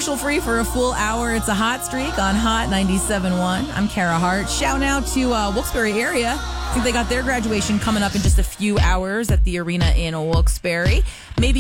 Commercial free for a full hour. It's a hot streak on Hot 97.1. I'm Kara Hart. Shout out to Wilkes-Barre area. I think they got their graduation coming up in just a few hours at the arena in Wilkes-Barre. Maybe